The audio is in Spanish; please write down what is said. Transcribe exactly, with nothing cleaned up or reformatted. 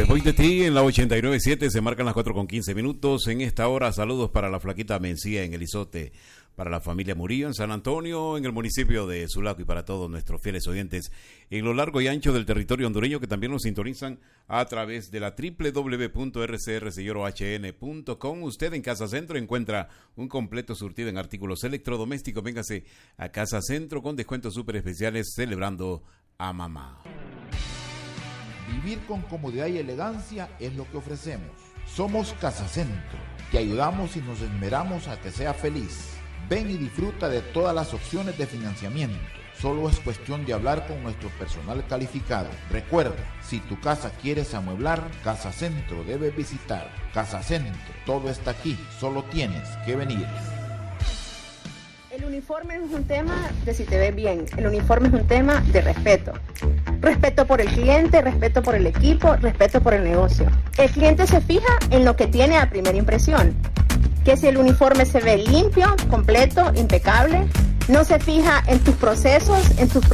Después de ti, en la ochenta y nueve punto siete se marcan las cuatro con quince minutos. En esta hora, saludos para la flaquita Mencía en El Izote, para la familia Murillo en San Antonio, en el municipio de Sulaco, y para todos nuestros fieles oyentes en lo largo y ancho del territorio hondureño que también nos sintonizan a través de la doble u doble u doble u punto erre ce erre sellero hache ene punto com. Usted en Casa Centro encuentra un completo surtido en artículos electrodomésticos. Véngase a Casa Centro con descuentos súper especiales celebrando a mamá. Vivir con comodidad y elegancia es lo que ofrecemos. Somos Casa Centro. Te ayudamos y nos esmeramos a que sea feliz. Ven y disfruta de todas las opciones de financiamiento. Solo es cuestión de hablar con nuestro personal calificado. Recuerda, si tu casa quieres amueblar, Casa Centro debes visitar. Casa Centro, todo está aquí, solo tienes que venir. El uniforme no es un tema de si te ves bien, el uniforme es un tema de respeto. Respeto por el cliente, respeto por el equipo, respeto por el negocio. El cliente se fija en lo que tiene a primera impresión, que si el uniforme se ve limpio, completo, impecable, no se fija en tus procesos, en tus